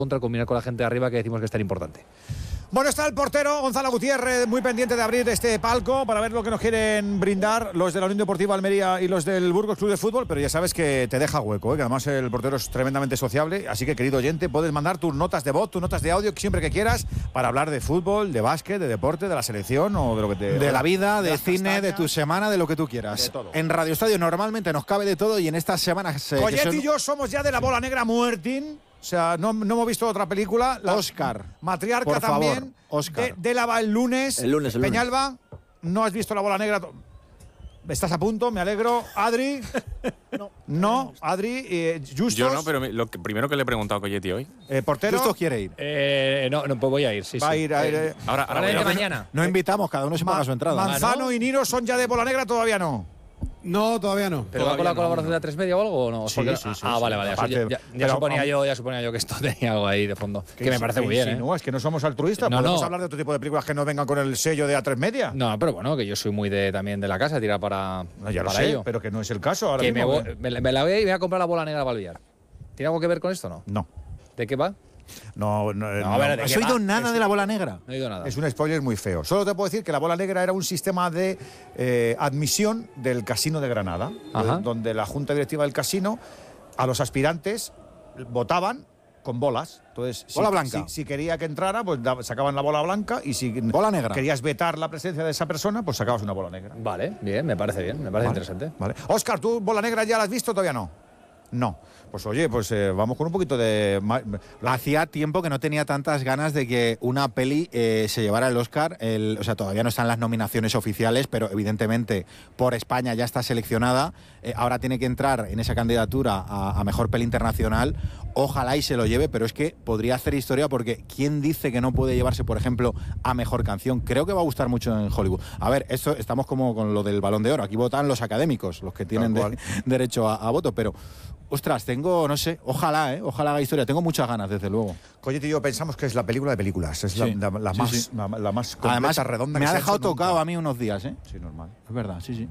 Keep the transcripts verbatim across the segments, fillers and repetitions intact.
contra combinar con la gente de arriba que decimos que es tan importante. Bueno, está el portero Gonzalo Gutiérrez muy pendiente de abrir este palco para ver lo que nos quieren brindar los de la Unión Deportiva Almería y los del Burgos Club de Fútbol, pero ya sabes que te deja hueco, ¿eh? Que además el portero es tremendamente sociable, así que, querido oyente, puedes mandar tus notas de voz, tus notas de audio siempre que quieras para hablar de fútbol, de básquet, de deporte, de la selección o de lo que te... De la vida, de, de cine, castañas, de tu semana, de lo que tú quieras. De todo. En Radio Estadio normalmente nos cabe de todo y en estas semanas... Eh, Collet son... y yo somos ya de la bola negra muertín. O sea, no, no hemos visto otra película. La Oscar. Matriarca por también. favor, Oscar. De, de la va el lunes. El lunes, el lunes. Peñalba, no has visto la bola negra. Estás a punto, me alegro. Adri. No. No, Adri. Eh, Justos. Yo no, pero me, lo que, primero que le he preguntado a Colletti hoy. Eh, portero. Justos quiere ir. Eh, no, no, pues voy a ir, sí, Va sí. a ir, a ir. Eh, Ahora, ahora, Ahora voy a- de mañana. No invitamos, cada uno se Ma- paga su entrada. Manzano ¿Ah, no? y Nino son ya de bola negra, todavía no. No, todavía no. ¿Pero va con la colaboración de A tres Media o algo o no? Sí, Porque- sí, sí, Ah, sí. vale, vale. Ya, Aparte, ya- ya pero- suponía yo, ya suponía yo que esto tenía algo ahí de fondo. Que me parece sí, muy bien, sí, ¿eh? No, es que no somos altruistas. No, Podemos no. hablar de otro tipo de películas que no vengan con el sello de A tres Media. No, pero bueno, que yo soy muy de también de la casa, tirar para, No, ya lo para sé, ello. pero que no es el caso ahora Que me, mismo. voy- me, la- me la voy y voy a comprar la bola negra para el billar. ¿Tiene algo que ver con esto o no? No. ¿De qué va? No, no, no. a ver, ¿de ¿Has qué oído va? nada de la bola negra? No he oído nada. Es un spoiler muy feo. Solo te puedo decir que la bola negra era un sistema de eh, admisión del Casino de Granada, Ajá. eh, donde la junta directiva del casino a los aspirantes votaban con bolas. Entonces, Bola si, blanca. Si, si quería que entrara, pues daba- sacaban la bola blanca y si Bola negra. querías vetar la presencia de esa persona, pues sacabas una bola negra. Vale, bien, me parece bien, me parece Vale, interesante. Vale. Óscar, ¿tú bola negra ya la has visto o todavía no? No. Pues oye, pues eh, vamos con un poquito de... ma- Hacía tiempo que no tenía tantas ganas de que una peli eh, se llevara el Oscar. El, o sea, todavía no están las nominaciones oficiales, pero evidentemente por España ya está seleccionada. Eh, ahora tiene que entrar en esa candidatura a, a Mejor Peli Internacional. Ojalá y se lo lleve, pero es que podría hacer historia porque ¿quién dice que no puede llevarse, por ejemplo, a Mejor Canción? Creo que va a gustar mucho en Hollywood. A ver, esto estamos como con lo del Balón de Oro. Aquí votan los académicos, los que tienen Tal de- cual. derecho a, a voto, pero... Ostras, tengo, no sé, ojalá, ¿eh? Ojalá haga historia. Tengo muchas ganas, desde luego. Collet y yo pensamos que es la película de películas. Es la, Sí, la- la sí, más, sí. La, la más completa, Además, redonda me que ha se dejado hecho nunca. tocado a mí unos días, ¿eh? Sí, normal. Es verdad, sí, sí.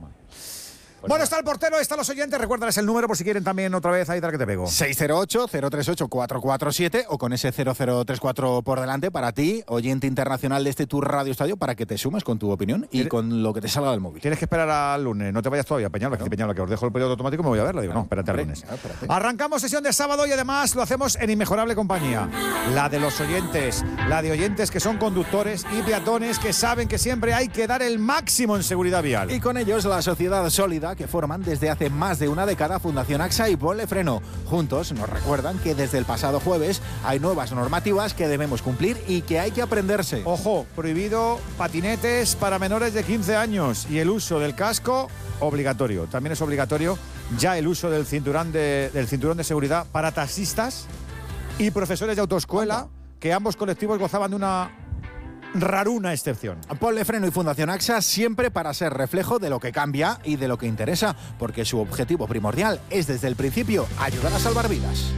Bueno, está el portero, están los oyentes. Recuérdales el número por si quieren también otra vez ahí tal que te pego. seis cero ocho, cero tres ocho, cuatro cuatro siete o con ese cero cero tres cuatro por delante para ti, oyente internacional de este Tour Radio Estadio, para que te sumes con tu opinión y ¿Quieres- con lo que te salga del móvil. Tienes que esperar al lunes. No te vayas todavía, Peñalba. Que Peñalba, que os dejo el periodo automático, me voy a verla. Digo, no, espérate al Hombre, lunes. claro, espérate. Arrancamos sesión de sábado y además lo hacemos en inmejorable compañía. La de los oyentes. La de oyentes que son conductores y peatones que saben que siempre hay que dar el máximo en seguridad vial. Y con ellos la sociedad sólida que forman desde hace más de una década Fundación AXA y Ponle Freno. Juntos nos recuerdan que desde el pasado jueves hay nuevas normativas que debemos cumplir y que hay que aprenderse. Ojo, prohibido patinetes para menores de quince años y el uso del casco obligatorio. También es obligatorio ya el uso del cinturón de, del cinturón de seguridad para taxistas y profesores de autoescuela, que ambos colectivos gozaban de una raruna excepción. Ponle Freno y Fundación AXA siempre para ser reflejo de lo que cambia y de lo que interesa, porque su objetivo primordial es desde el principio ayudar a salvar vidas.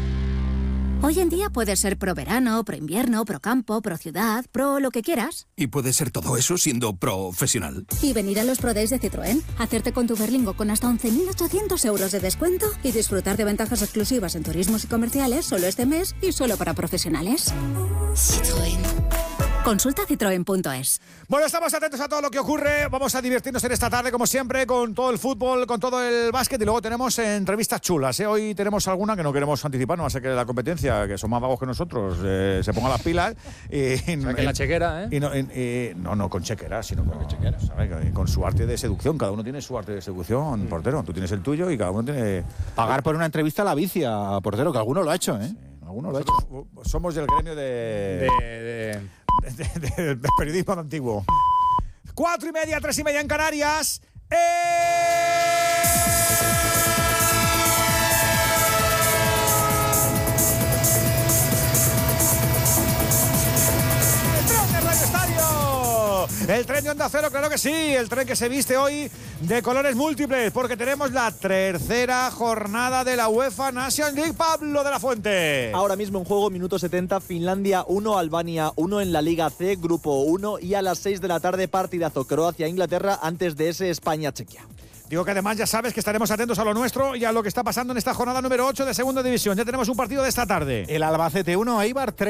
Hoy en día puedes ser pro verano, pro invierno, pro campo, pro ciudad, pro lo que quieras. Y puede ser todo eso siendo profesional. Y venir a los Pro Days de Citroën, hacerte con tu Berlingo con hasta once mil ochocientos euros de descuento y disfrutar de ventajas exclusivas en turismos y comerciales solo este mes y solo para profesionales. Citroën. Consulta citroen punto es. Bueno, estamos atentos a todo lo que ocurre. Vamos a divertirnos en esta tarde, como siempre, con todo el fútbol, con todo el básquet. Y luego tenemos entrevistas chulas, ¿eh? Hoy tenemos alguna que no queremos anticipar, no va a ser que la competencia, que son más vagos que nosotros, eh, se ponga las pilas. Y, O sea, que la chequera, ¿eh? y no, y- y- no, no con chequera, sino con, chequera, ¿sabes? Con su arte de seducción. Cada uno tiene su arte de seducción, portero. Tú tienes el tuyo y cada uno tiene... Pagar por una entrevista a la vicia, portero, que alguno lo ha hecho, ¿eh? Alguno lo ha hecho. Nosotros somos del gremio de... De, de- de, de- de periodismo antiguo. Cuatro y media, tres y media en Canarias. ¡Eh! ¡El tren de Radio Estadio! El tren de Onda Cero, claro que sí. El tren que se viste hoy de colores múltiples, porque tenemos la tercera jornada de la UEFA Nations League. Pablo de la Fuente. Ahora mismo en juego, minuto setenta, Finlandia uno, Albania uno en la Liga C, Grupo uno, y a las seis de la tarde partidazo Croacia-Inglaterra antes de ese España-Chequia. Digo que además ya sabes que estaremos atentos a lo nuestro y a lo que está pasando en esta jornada número ocho de Segunda División. Ya tenemos un partido de esta tarde. El Albacete uno, Eibar tres.